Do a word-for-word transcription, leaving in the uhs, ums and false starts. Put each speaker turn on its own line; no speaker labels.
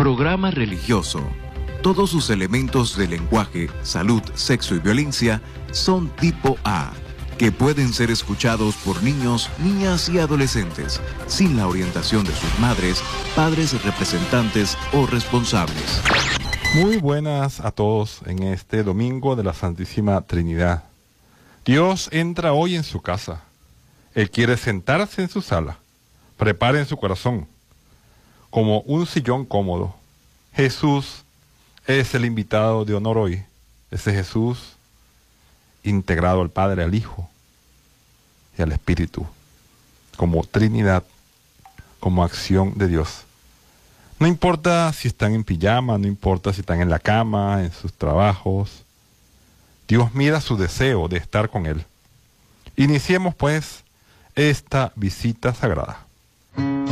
Programa religioso. Todos sus elementos de lenguaje, salud, sexo y violencia son tipo A, que pueden ser escuchados por niños, niñas y adolescentes, sin la orientación de sus madres, padres, representantes o responsables.
Muy buenas a todos en este domingo de la Santísima Trinidad. Dios entra hoy en su casa. Él quiere sentarse en su sala. Prepare en su corazón como un sillón cómodo. Jesús es el invitado de honor hoy. Ese Jesús integrado al Padre, al Hijo y al Espíritu, como Trinidad, como acción de Dios. No importa si están en pijama, no importa si están en la cama, en sus trabajos. Dios mira su deseo de estar con Él. Iniciemos pues esta visita sagrada.